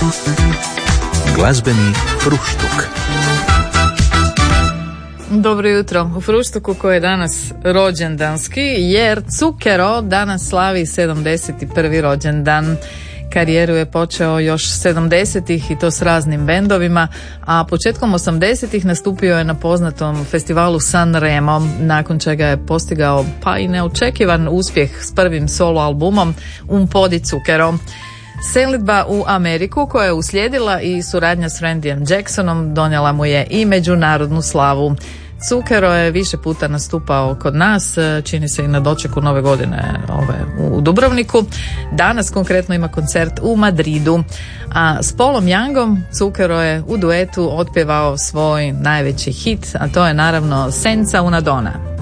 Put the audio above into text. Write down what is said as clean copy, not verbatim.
Glazbeni fruštuk. Dobro jutro. U fruštuku koji je danas rođendanski, jer Cukero danas slavi 71. rođendan. Karijeru je počeo još 70-ih i to s raznim bendovima, a početkom 80-ih nastupio je na poznatom festivalu San Remo, nakon čega je postigao pa i neočekivan uspjeh s prvim solo albumom Un po' di zucchero. Selidba u Ameriku koja je uslijedila i suradnja s Randyjem Jacksonom donijela mu je i međunarodnu slavu. Cukero je više puta nastupao kod nas, čini se i na dočeku nove godine u Dubrovniku. Danas konkretno ima koncert u Madridu. A s Paulom Youngom Cukero je u duetu otpjevao svoj najveći hit, a to je naravno Senza una donna.